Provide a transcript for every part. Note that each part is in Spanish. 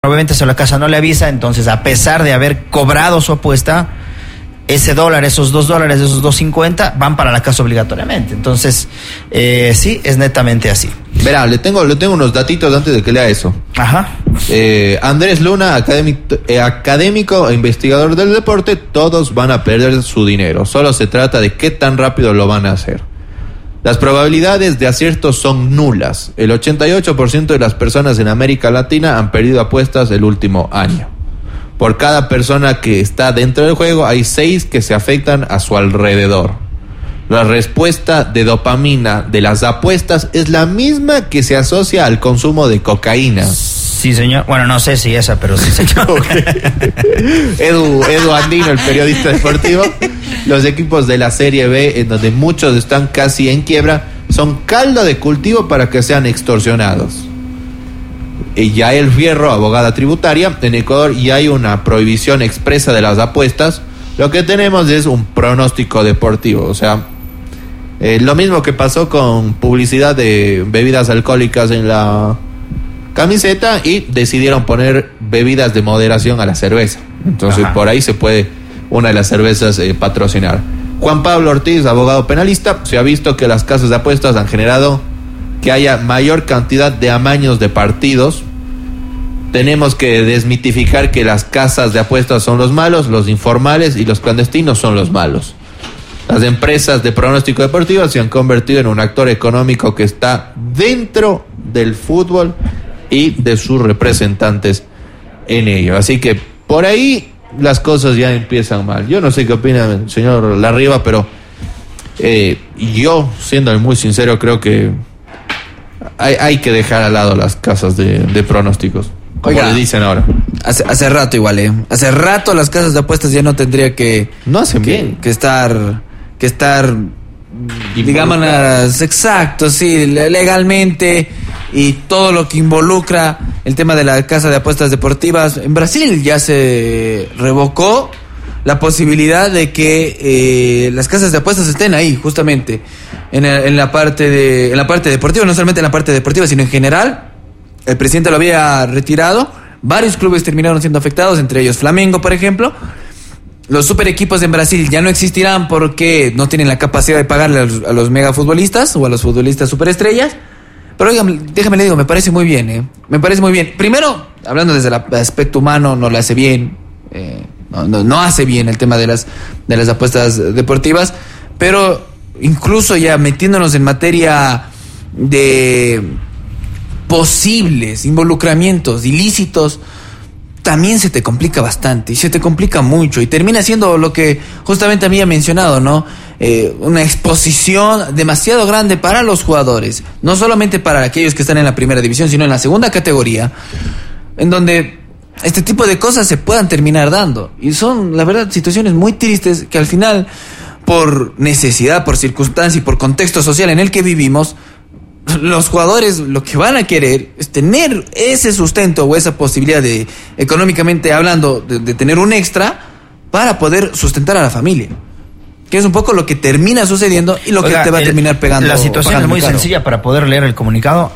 obviamente la casa no le avisa, entonces a pesar de haber cobrado su apuesta, ese dólar, esos $2, esos 2.50 van para la casa obligatoriamente. Entonces, sí, es netamente así. Verá, le tengo unos datitos antes de que lea eso. Ajá. Andrés Luna, académico e investigador del deporte, todos van a perder su dinero. Solo se trata de qué tan rápido lo van a hacer. Las probabilidades de acierto son nulas. El 88% de las personas en América Latina han perdido apuestas el último año. Por cada persona que está dentro del juego, hay 6 que se afectan a su alrededor. La respuesta de dopamina de las apuestas es la misma que se asocia al consumo de cocaína. Sí, señor. Bueno, no sé si esa, pero sí, señor. Okay. Edu Andino, el periodista deportivo. Los equipos de la Serie B, en donde muchos están casi en quiebra, son caldo de cultivo para que sean extorsionados. Yael Fierro, abogada tributaria, en Ecuador ya hay una prohibición expresa de las apuestas. Lo que tenemos es un pronóstico deportivo, o sea, lo mismo que pasó con publicidad de bebidas alcohólicas en la camiseta y decidieron poner bebidas de moderación a la cerveza. Entonces, por ahí se puede una de las cervezas patrocinar. Juan Pablo Ortiz, abogado penalista, se ha visto que las casas de apuestas han generado que haya mayor cantidad de amaños de partidos. Tenemos que desmitificar que las casas de apuestas son los malos, los informales y los clandestinos son los malos. Las empresas de pronóstico deportivo se han convertido en un actor económico que está dentro del fútbol y de sus representantes en ello. Así que por ahí las cosas ya empiezan mal. Yo no sé qué opina el señor Larriba, pero yo, siendo muy sincero, creo que hay que dejar al lado las casas de pronósticos, como le dicen ahora. Hace rato igual, Hace rato las casas de apuestas ya no tendría que... No hacen bien. Que estar digamos, exacto, sí, legalmente, y todo lo que involucra el tema de la casa de apuestas deportivas. En Brasil ya se revocó la posibilidad de que las casas de apuestas estén ahí, justamente en la parte deportiva, no solamente en la parte deportiva, sino en general. El presidente lo había retirado. Varios clubes terminaron siendo afectados, entre ellos Flamengo, por ejemplo. Los super equipos en Brasil ya no existirán porque no tienen la capacidad de pagarle a los megafutbolistas o a los futbolistas superestrellas. Pero oigan, déjame le digo, me parece muy bien, Me parece muy bien. Primero, hablando desde el aspecto humano, no lo hace bien. No hace bien el tema de las apuestas deportivas. Pero incluso ya metiéndonos en materia de posibles involucramientos ilícitos, también se te complica bastante, y se te complica mucho, y termina siendo lo que justamente había mencionado, ¿no? Una exposición demasiado grande para los jugadores, no solamente para aquellos que están en la primera división, sino en la segunda categoría, en donde este tipo de cosas se puedan terminar dando, y son, la verdad, situaciones muy tristes que al final, por necesidad, por circunstancia y por contexto social en el que vivimos, los jugadores lo que van a querer es tener ese sustento o esa posibilidad de, económicamente hablando, de tener un extra para poder sustentar a la familia, que es un poco lo que termina sucediendo y lo que te va a terminar pegando. La situación es muy sencilla para poder leer el comunicado.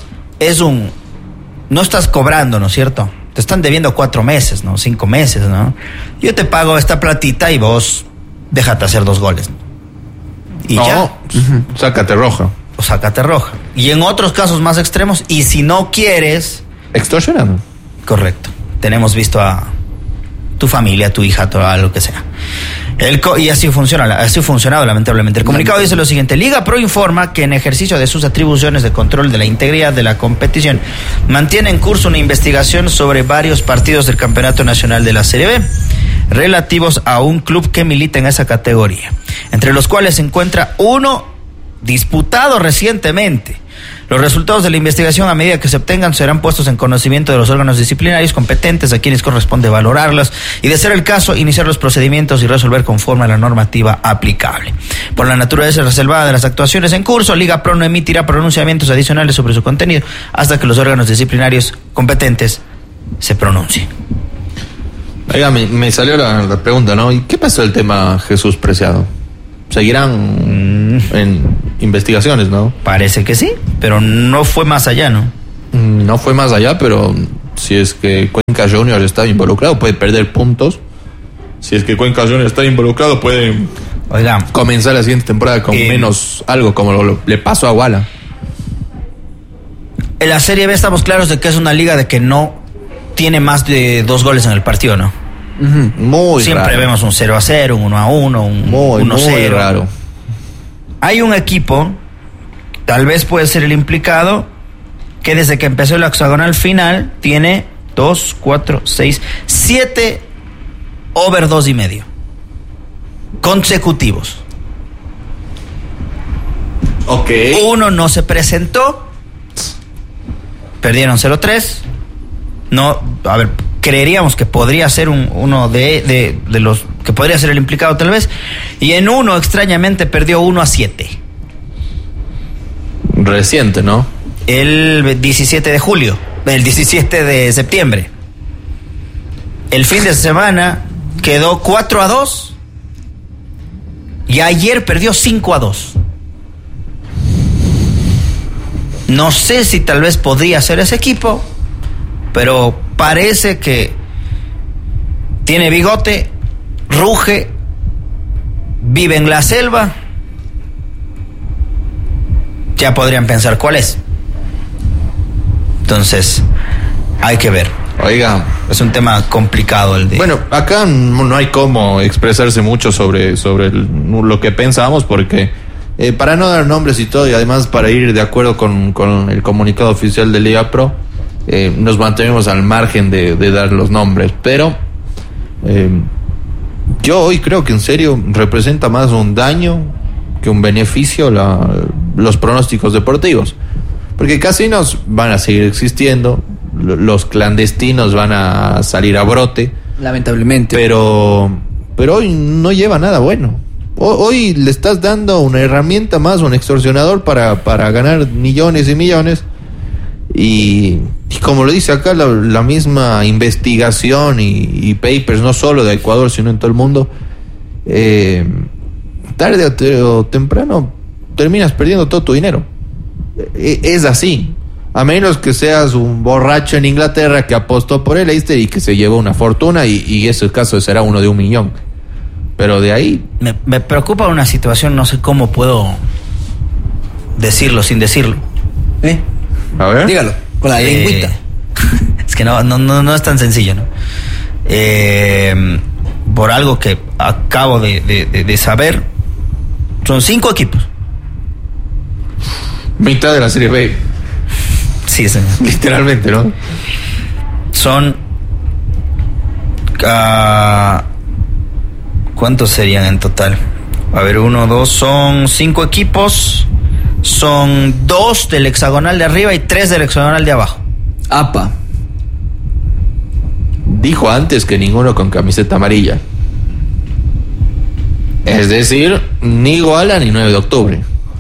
No estás cobrando, ¿no es cierto? Te están debiendo 4 meses, ¿no? 5 meses, ¿no? Yo te pago esta platita y vos déjate hacer 2 goles. Y ya. Sácate roja. Y en otros casos más extremos, y si no quieres... Extorsionando. Correcto. Tenemos visto a tu familia, a tu hija, a lo que sea. Y así funcionado lamentablemente. El comunicado dice lo siguiente: Liga Pro informa que en ejercicio de sus atribuciones de control de la integridad de la competición, mantiene en curso una investigación sobre varios partidos del Campeonato Nacional de la Serie B, relativos a un club que milita en esa categoría, entre los cuales se encuentra uno disputado recientemente. Los resultados de la investigación, a medida que se obtengan, serán puestos en conocimiento de los órganos disciplinarios competentes a quienes corresponde valorarlos y, de ser el caso, iniciar los procedimientos y resolver conforme a la normativa aplicable. Por la naturaleza reservada de las actuaciones en curso, Liga Pro no emitirá pronunciamientos adicionales sobre su contenido hasta que los órganos disciplinarios competentes se pronuncien. Oiga, me salió la pregunta, ¿no? ¿Y qué pasó el tema Jesús Preciado? ¿Seguirán en investigaciones, no? Parece que sí, pero no fue más allá, ¿no? No fue más allá, pero Si es que Cuenca Junior está involucrado, puede perder puntos. Si es que Cuenca Junior está involucrado, puede comenzar la siguiente temporada con menos algo, como le pasó a Guala. En la Serie B estamos claros de que es una liga de que no tiene más de 2 goles en el partido, ¿no? Muy Siempre raro. vemos un 0-0, un 1-1, un Muy 1-0. raro. Hay un equipo, tal vez puede ser el implicado, que desde que empezó el hexagonal final tiene 2, 4, 6, 7 over 2.5 consecutivos. Ok. Uno no se presentó, perdieron 0-3. No, a ver, creeríamos que podría ser uno de los que podría ser el implicado tal vez. Y en uno extrañamente perdió 1-7. Reciente, ¿no? El 17 de julio, el 17 de septiembre. El fin de semana quedó 4-2 y ayer perdió 5-2. No sé si tal vez podría ser ese equipo, pero parece que tiene bigote, ruge, vive en la selva. Ya podrían pensar cuál es. Entonces, hay que ver. Oiga, Es un tema complicado el de... bueno, acá no hay cómo expresarse mucho sobre lo que pensábamos, porque para no dar nombres y todo, y además para ir de acuerdo con el comunicado oficial de Liga Pro, nos mantenemos al margen de dar los nombres. Pero yo hoy creo que en serio representa más un daño que un beneficio los pronósticos deportivos, porque casinos van a seguir existiendo, los clandestinos van a salir a brote, Lamentablemente. pero hoy no lleva nada bueno. Hoy le estás dando una herramienta más a un extorsionador para ganar millones y millones, y como lo dice acá la misma investigación y papers, no solo de Ecuador sino en todo el mundo, tarde o temprano terminas perdiendo todo tu dinero. Es así, a menos que seas un borracho en Inglaterra que apostó por el Leicester y que se llevó una fortuna, y ese caso será uno de 1 millón. Pero de ahí... Me preocupa una situación, no sé cómo puedo decirlo sin decirlo. A ver. Dígalo, con la lengüita. Es que no es tan sencillo, ¿no? Por algo que acabo de saber, son 5 equipos. Mitad de la Serie B. Sí, señor. Literalmente, ¿no? Son... ¿cuántos serían en total? A ver, 1, 2, son 5 equipos. Son 2 del hexagonal de arriba y 3 del hexagonal de abajo. APA. Dijo antes que ninguno con camiseta amarilla. Es decir, ni Guala ni 9 de octubre.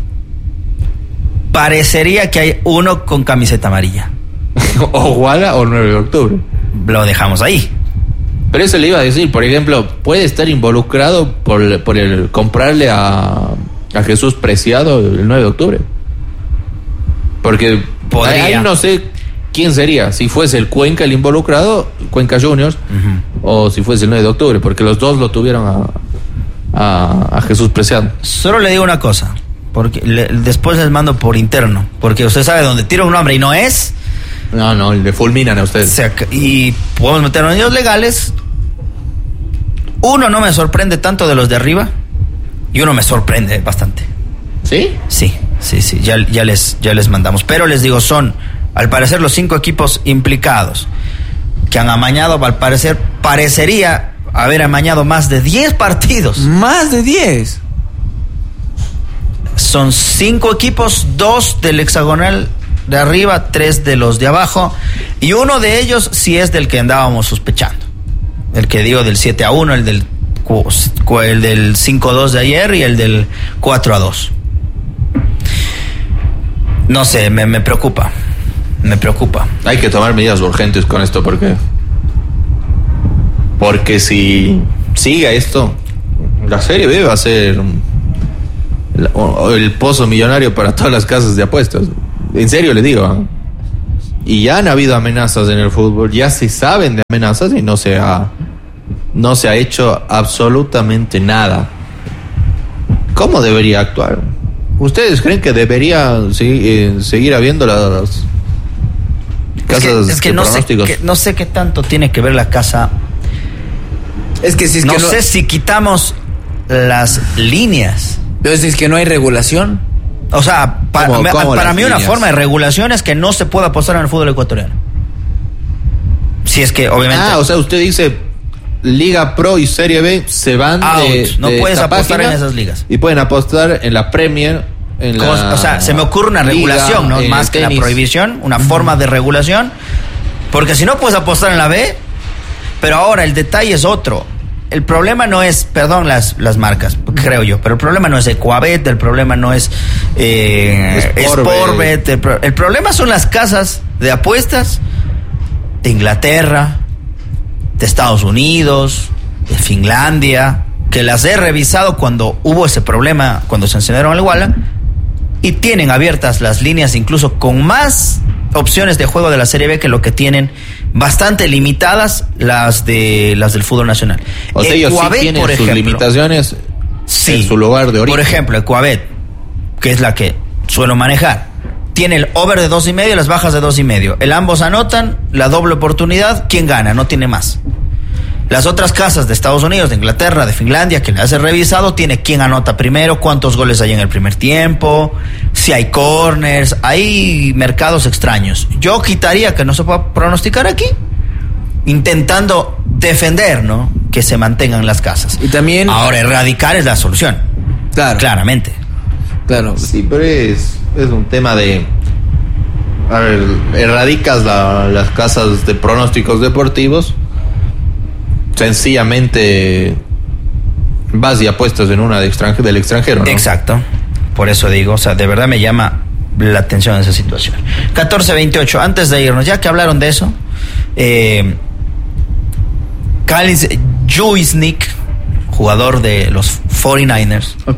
Parecería que hay uno con camiseta amarilla. O Guala o 9 de octubre. Lo dejamos ahí. Pero eso le iba a decir, por ejemplo, puede estar involucrado por el comprarle a Jesús Preciado el 9 de octubre. Porque Podría. ahí no sé quién sería, si fuese el Cuenca el involucrado, Cuenca Juniors, o si fuese el 9 de octubre, porque los dos lo tuvieron a Jesús Preciado. Solo le digo una cosa, porque después les mando por interno, porque usted sabe dónde tira un nombre y no es, No, le fulminan a ustedes. y podemos meternos en líos legales. Uno no me sorprende tanto de los de arriba, y uno me sorprende bastante. ¿Sí? Sí, ya les mandamos. Pero les digo, son, al parecer, los 5 equipos implicados que han amañado, al parecer, parecería haber amañado más de 10 partidos. Más de 10. Son 5 equipos, 2 del hexagonal de arriba, 3 de los de abajo, y uno de ellos sí es del que andábamos sospechando. El que digo del 7-1, el del 5-2 de ayer y el del 4-2. No sé, me preocupa. Me preocupa. Hay que tomar medidas urgentes con esto, porque si sigue esto, la Serie B va a ser el pozo millonario para todas las casas de apuestas. En serio le digo, Y ya han habido amenazas en el fútbol, ya se saben de amenazas y no se ha hecho absolutamente nada. ¿Cómo debería actuar? ¿Ustedes creen que debería seguir habiendo las casas es que de no pronósticos? no sé qué tanto tiene que ver la casa. Es que si es No que sé si quitamos las líneas. Pero si es que no hay regulación. O sea, para ¿Cómo mí las una líneas? forma de regulación es que no se pueda apostar en el fútbol ecuatoriano. Si es que, obviamente... O sea, usted dice Liga Pro y Serie B se van Out. No de puedes esta apostar página en esas ligas. y pueden apostar en la Premier, en la O sea, se me ocurre una Liga, regulación, ¿no? en Más el que la tenis. prohibición, una forma de regulación. Porque si no puedes apostar en la B, pero ahora el detalle es otro. El problema no es, perdón las marcas, creo yo, pero el problema no es Ecuabet, el problema no es Sportbet, el problema son las casas de apuestas de Inglaterra, de Estados Unidos, de Finlandia, que las he revisado cuando hubo ese problema, cuando se incineraron al Walla, y tienen abiertas las líneas incluso con más opciones de juego de la Serie B que lo que tienen bastante limitadas las del fútbol nacional. O sea, ellos sí Ecuabet, tienen por sus ejemplo, limitaciones sí, en su lugar de origen. Por ejemplo, Ecuabet, que es la que suelo manejar, tiene el over de 2.5 y las bajas de 2.5. El ambos anotan, la doble oportunidad, ¿quién gana? No tiene más. Las otras casas de Estados Unidos, de Inglaterra, de Finlandia, que las he revisado, tiene quién anota primero, cuántos goles hay en el primer tiempo, si hay corners, hay mercados extraños. Yo quitaría que no se pueda pronosticar aquí, intentando defender, ¿no?, que se mantengan las casas. Y también... Ahora, erradicar es la solución. Claro. Claramente. Claro. Sí, pero es un tema de... A ver, erradicas las casas de pronósticos deportivos, sencillamente vas y apuestas en una del extranjero, ¿no? Exacto. Por eso digo, o sea, de verdad me llama la atención esa situación. 14-28, antes de irnos, ya que hablaron de eso, Kalis Juiznik, jugador de los 49ers, Ok.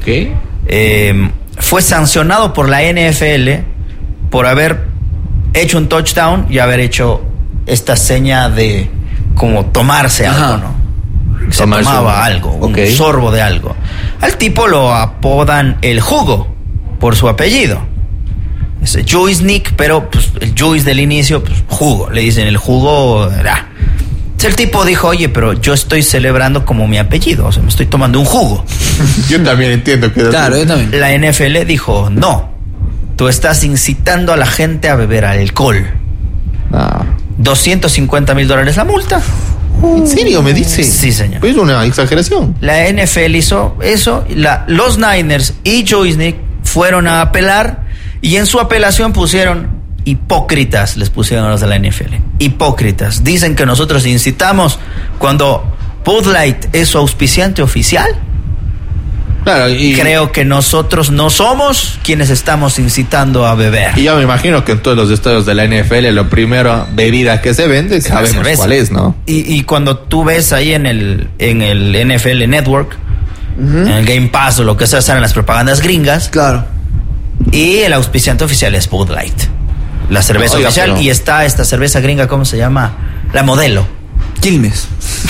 fue sancionado por la NFL por haber hecho un touchdown y haber hecho esta seña de como tomarse Ajá. algo, ¿no? Se Tomarse tomaba algo, un sorbo de algo. Al tipo lo apodan el jugo por su apellido. Es Juiznik, pero pues, el Juiz del inicio, pues, jugo. Le dicen el jugo. El tipo dijo, oye, pero yo estoy celebrando como mi apellido, o sea, me estoy tomando un jugo. Yo también entiendo que... Claro, yo también. La NFL dijo, no, tú estás incitando a la gente a beber alcohol. $250,000 la multa. ¿En serio me dice? Sí, señor. Es una exageración. La NFL hizo eso, los Niners y Juiznik fueron a apelar y en su apelación pusieron hipócritas, les pusieron a los de la NFL. Hipócritas. Dicen que nosotros incitamos cuando Bud Light es su auspiciante oficial. Claro, y Creo que nosotros no somos quienes estamos incitando a beber. y yo me imagino que en todos los estadios de la NFL lo primero bebida que se vende Es la sabemos cerveza. cuál es, ¿no? Y cuando tú ves ahí en el NFL Network, en el Game Pass o lo que sea, salen las propagandas gringas. Claro. Y el auspiciante oficial es Bud Light, la cerveza Oiga, oficial. pero- Y está esta cerveza gringa, ¿cómo se llama? La Modelo. Quilmes.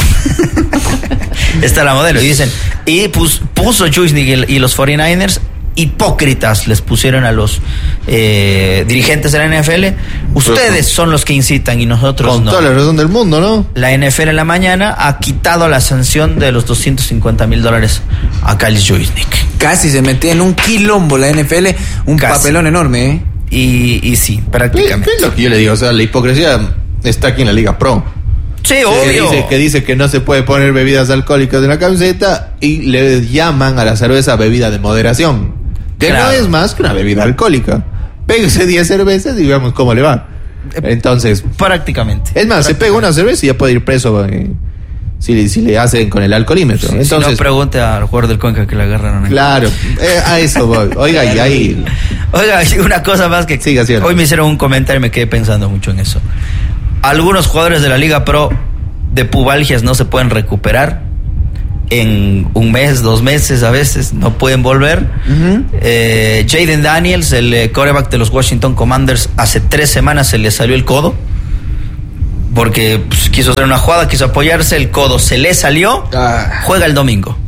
Está la Modelo. Y dicen, y puso Juiznik y los 49ers, hipócritas, les pusieron a los dirigentes de la NFL. Ustedes son los que incitan y nosotros Con no. toda la razón del mundo, ¿no? La NFL en la mañana ha quitado la sanción de los $250,000 a Kalis Juiznik. Casi se metía en un quilombo la NFL, un Casi. papelón enorme, ¿eh? Y sí, ¿Qué prácticamente. es lo que yo le digo? O sea, la hipocresía está aquí en la Liga Pro. Sí, Que obvio. dice que no se puede poner bebidas alcohólicas en la camiseta y le llaman a la cerveza bebida de moderación. Que Claro. no es más que una bebida alcohólica. Péguese 10 cervezas y veamos cómo le va. Entonces, Prácticamente. es más, se pega una cerveza y ya puede ir preso si le hacen con el alcoholímetro. Si Entonces, no, pregunte al jugador del Cuenca que le agarraron ahí. claro, a eso voy. Oiga, y ahí... Oiga, y una cosa más que Siga haciendo. hoy me hicieron un comentario y me quedé pensando mucho en eso. Algunos jugadores de la Liga Pro de pubalgias no se pueden recuperar en un mes, 2 meses a veces, no pueden volver. Jaden Daniels, el quarterback de los Washington Commanders, hace 3 semanas se le salió el codo. Porque pues, quiso hacer una jugada, quiso apoyarse, el codo se le salió, juega el domingo.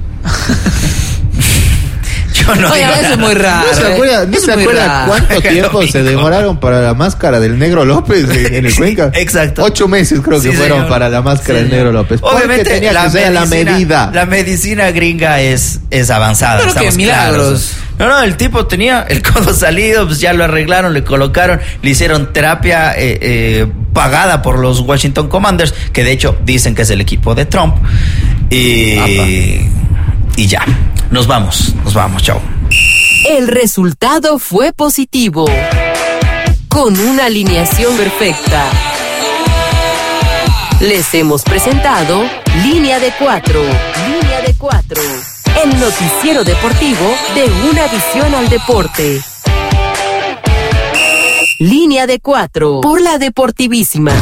Yo no digo eso es muy raro. ¿No se acuerda cuánto tiempo se demoraron para la máscara del Negro López en el Cuenca? Exacto. 8 meses creo que fueron para la máscara del Negro López. Obviamente tenía que ser la medida. La medicina gringa es avanzada. Pero qué milagros. Claros. No, el tipo tenía el codo salido, pues ya lo arreglaron, le colocaron, le hicieron terapia pagada por los Washington Commanders, que de hecho dicen que es el equipo de Trump. Y ya, nos vamos, chao. El resultado fue positivo, con una alineación perfecta. Les hemos presentado Línea de 4. Línea de 4. El noticiero deportivo de una visión al deporte. Línea de 4 por la Deportivísima.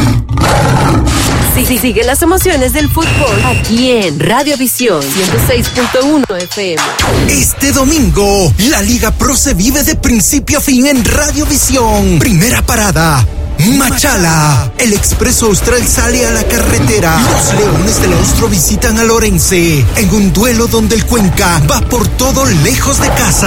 Sigue las emociones del fútbol aquí en Radiovisión 106.1 FM. Este domingo, la Liga Pro se vive de principio a fin en Radiovisión. Primera parada, Machala. El Expreso Austral sale a la carretera. Los Leones del Austro visitan a Lorense en un duelo donde el Cuenca va por todo lejos de casa.